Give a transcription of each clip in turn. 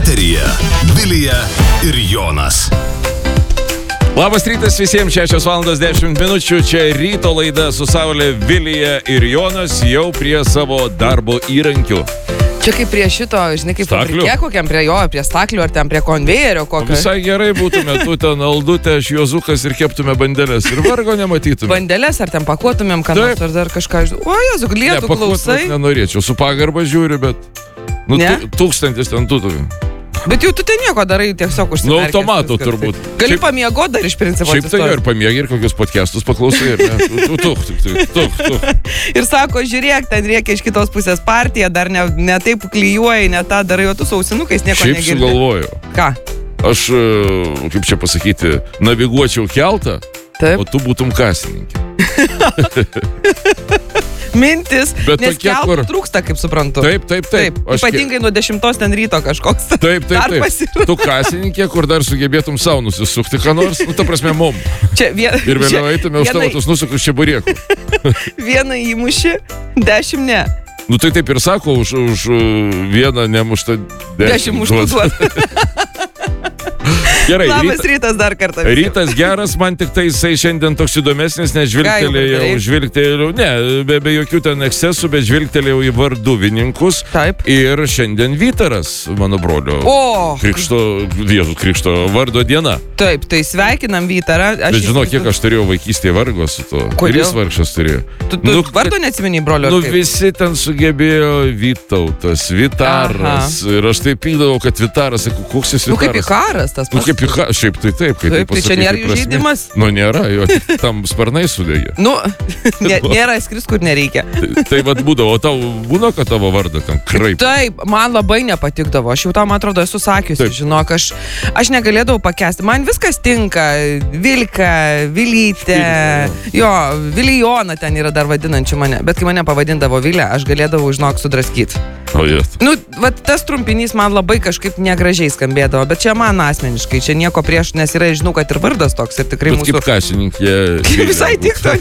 Eteryje Vilija ir Jonas. Labas rytas visiems, 6:10. Čia ryto laida su Saulė, Vilija ir Jonas jau prie savo darbo įrankių. Čia kaip prie šito, žinai, kaip Staklių? fabrike kokiam prie jo, prie staklių ar ten prie konvejerio kokio. Visai gerai būtume, tu ten Aldutė, aš Jozukas ir keptume bandelės ir vargo nematytume. Bandelės ar ten pakuotumėm, ką nors, ar dar kažką. O, Jezu, Lietų klausai. Nenorėčiau, su pagarba žiūriu, bet Ne? 1000 ten tutų. Bet jau tu ten nieko darai, tiesiog užsimerkęs. Automatu viskas. turbūt. Gali pamiegoti dar iš principo. Šiaip tai ir pamiegi ir kokius podcastus paklausai. Ir sako, žiūrėk, ten reikia iš kitos pusės partiją, dar ne taip klyjuoji, ne tą darai, o tu su ausinukais nieko Šiaip negirdi. sugalvoju. Ką? Aš, kaip čia pasakyti, naviguočiau keltą, Taip. o tu būtum kasininkė. Mintis, Bet nes tokie, keltų kur- trūksta, kaip suprantu. Taip. Aš Ypatingai nuo 10 ten ryto kažkoks. Taip. Tarpas yra. Tu kasininkė, kur dar sugebėtum savo nusisukti, ką nors, ta prasme, mum. Čia Ir vėliau eitume už tavo tus nusukus čia buriekų. Vieną įmuši, 10 ne. Nu tai taip ir sako, už vieną nemuštą 10 muštų duot. Gerai, Labas rytas dar kartą. rytas geras, man tik tai jisai šiandien toks įdomesnis, nes žvilgtelėjau, ne, be jokių ten ekscesų, bet žvilgtelėjau į varduvininkus. Taip. Ir šiandien Vytaras, mano brolio. O, Jėzus Krikšto vardo diena. taip, tai sveikinam Vytarą. Bet žinau, kiek aš turėjau vaikystėje vargo su to. Kodėl? Ir jis vargšas turėjo. Tu vardo neatsimeni, brolio? Nu visi ten sugebėjo Vytautas, Vytaras. Ir aš taip pykdavau, kad Vytaras, sakau, koks jis Vytaras? Nu kaip Ikaras tas Nu pats. kaip šiaip tai taip, kai Taip, tai čia nėra jų žaidimas. Nu nėra, jo tik tam sparnai sudegė. Nu, nėra skris, kur nereikia. Tai vat būdavo, o tau būna, kad tavo vardą ten kraip. Taip, man labai nepatikdavo. Aš jau tau, man atrodo, esu sakiusi, Taip. žinok, aš negalėdavau pakęsti. Man viskas tinka. Vilka, Vilytė. Jo, Vilijona ten yra dar vadinančių mane. Bet kai mane pavadindavo Vilė, aš galėdavau, žinok, sudraskyti. O jėt. Nu, vat tas trumpinys man labai kažkaip negražiai skambėdavo, bet čia man asmeniškai, čia nieko prieš, nes yra, žinau, kad ir vardas toks ir tikrai Bet kaip mūsų... kasininkė. Visai tikto.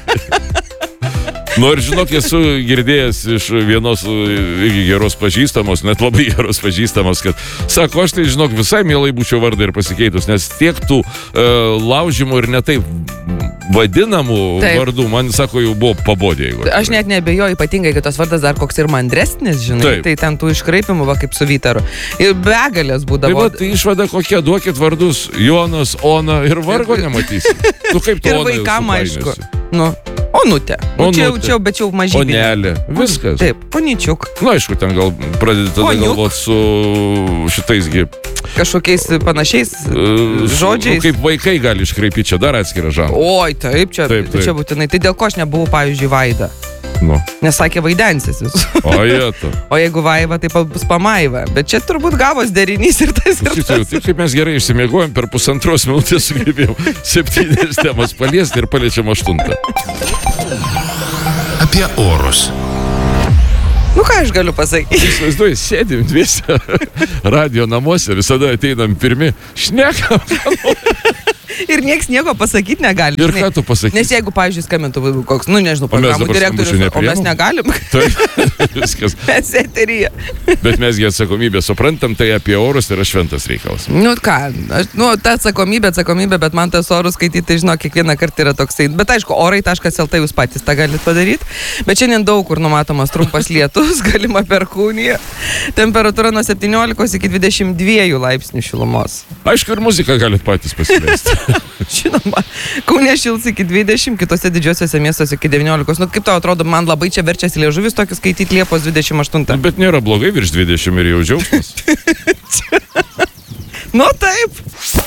Nu ir žinok, esu girdėjęs iš vienos irgi geros pažįstamos, net labai geros pažįstamos, kad sako, aš tai žinok, visai mielai būčiau vardą ir pasikeitus, nes tiek tų laužimų ir netaip vadinamų Taip. vardų, man sako, jau buvo pabodė. Aš net nebejoju, ypatingai, kad tos vardas dar koks ir mandresnis, žinai, Taip. tai ten tų iškraipimų, va, kaip su Vytaru. Ir begalės Tai būdavo. va, tai išvada kokia, duokit vardus, Jonas, Ona ir vargo nematysi. Tu kaip tu Ir Oną vaikam, supainiosi? aišku. Nu, Onutė. Nu, čia Onutė. jau, bet čia jau mažybė. Onelė, viskas. Taip, Poničiuk. Na, aišku, ten gal pradedi tada Oniuk. galvoti su šitaisgi Kažkokiais panašiais žodžiais. Nu, kaip vaikai gali iškraipyti, čia dar atskirą žanrą. Oi, taip, čia būtinai. Tai dėl ko aš nebuvau, pavyzdžiui, Vaida? Nu. Nes sakė Vaidensis vis. O jėta. O jeigu Vaiva, tai bus Pamaiva. Bet čia turbūt gavos derinys ir tas ir tas. Taip kaip mes gerai išsimiegojom, per 1,5 minutės sugebėjom 7 temas paliesti ir paliečiam 8. Apie orus. Nu ką aš galiu pasakyti? Įsivaizduoju, sėdim dviese radio namuose, visada ateinam pirmi, šnekam. Ir nieks nieko pasakyti negali. Ir žinai. ką tu pasakysi? Nes jeigu, pavyzdžiui, skambintų koks, nu nežinau, O mes programų dabar direktorius, skambučių o mes nepriimam? negalim. Taip, viskas. Mes eteryje. Bet mesgi atsakomybę suprantam, tai apie orus yra šventas reikalas. Nu ką, ta atsakomybė, bet man tas orus skaityti, tai žinau, kiekvieną kartą yra toksai. Bet aišku, orai.lt jūs patys tą galite padaryti. Bet šiandien daug kur numatomas trumpas lietus, galima perkūnija. Temperatūra nuo 17 iki 22 laipsnių šilumos. Aišku, ir muziką galit patys pasileisti. Žinoma, Kaune šils iki 20, kitose didžiosiuose miestuose iki 19. Nu, kaip tau atrodo, man labai čia verčiasi liežuvis tokį skaityti Liepos 28. Bet nėra blogai virš 20 ir jau džiaugsmas. Nu taip.